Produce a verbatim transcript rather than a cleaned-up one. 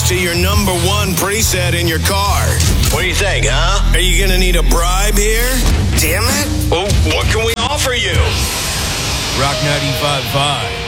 to your number one preset in your car. What do you think, huh? Are you going to need a bribe here? Damn it. Well, what can we offer you? Rock ninety-five point five.